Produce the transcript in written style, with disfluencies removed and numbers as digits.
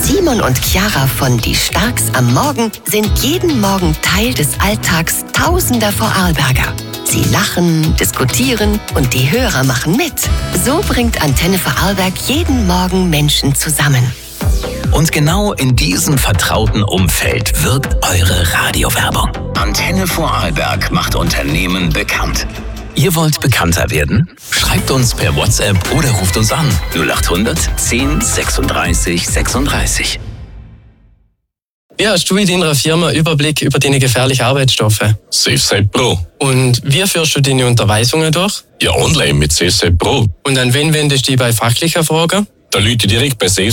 Simon und Chiara von Die Starks am Morgen sind jeden Morgen Teil des Alltags Tausender Vorarlberger. Sie lachen, diskutieren und die Hörer machen mit. So bringt Antenne Vorarlberg jeden Morgen Menschen zusammen. Und genau in diesem vertrauten Umfeld wirkt eure Radiowerbung. Antenne Vorarlberg macht Unternehmen bekannt. Ihr wollt bekannter werden? Schreibt uns per WhatsApp oder ruft uns an 0800 10 36 36. Wie hast du in deiner Firma Überblick über deine gefährlichen Arbeitsstoffe? SafeSite Pro. Und wie führst du deine Unterweisungen durch? Ja, online mit SafeSite Pro. Und an wen wendest du dich bei fachlichen Fragen? Da Leute direkt bei SafeSite